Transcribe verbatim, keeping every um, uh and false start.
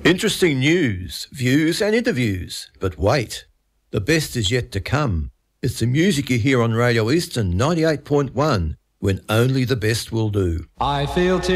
Interesting news, views and interviews. But wait, the best is yet to come. It's the music you hear on Radio Eastern ninety-eight point one, when only the best will do. I feel